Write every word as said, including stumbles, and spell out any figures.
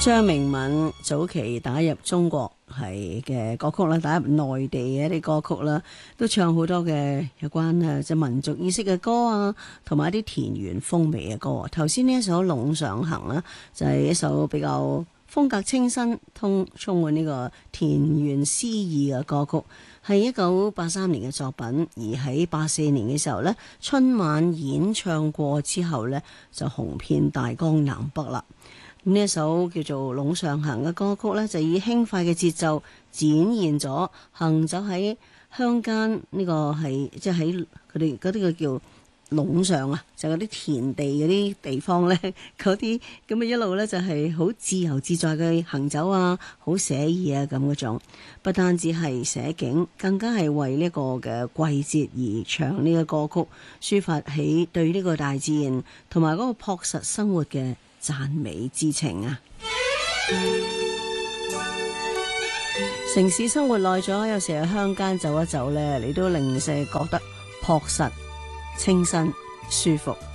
張明敏早期打入中國係嘅歌曲啦，打入內地嘅一啲歌曲啦，都唱好多嘅有關啊即係民族意識嘅歌啊，同埋一啲田園風味嘅歌。頭先呢一首《隴上行》啦，就係一首比較風格清新、通充滿呢個田園詩意嘅歌曲，係一九八三年嘅作品。而喺八四年嘅時候呢，春晚演唱過之後呢，就紅遍大江南北啦。呢一首叫做《隴上行》嘅歌曲呢，就以輕快嘅節奏展現咗行走喺鄉間呢個係即係喺佢哋嗰啲個叫隴上啊，就嗰啲田地嗰啲地方呢，嗰啲咁嘅一路呢，就係好自由自在嘅行走啊，好寫意啊咁嗰種。不單止係寫景，更加係為呢個嘅季節而唱呢個歌曲，抒發起對呢個大自然同埋嗰個樸實生活嘅讚美之情啊！城市生活耐咗，有時喺鄉間走一走呢，你都零舍覺得樸實、清新、舒服。